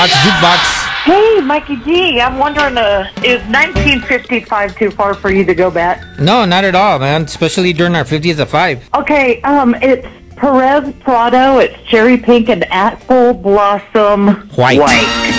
Jukebox, Jukebox. Hey, Mikey G, I'm wondering, is 1955 too far for you to go back? No, not at all, man. Especially during our 50th at 5. Okay, it's Perez Prado, it's cherry pink and apple blossom White.